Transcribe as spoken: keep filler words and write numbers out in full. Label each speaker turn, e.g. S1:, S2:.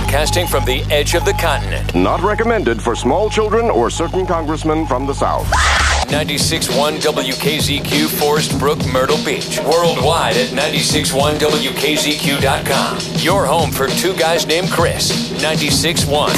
S1: broadcasting from the edge of the continent.
S2: Not recommended for small children or certain congressmen from the South.
S1: ninety-six point one W K Z Q, Forest Brook, Myrtle Beach. Worldwide at ninety-six point one W K Z Q dot com. Your home for two guys named Chris. ninety-six point one.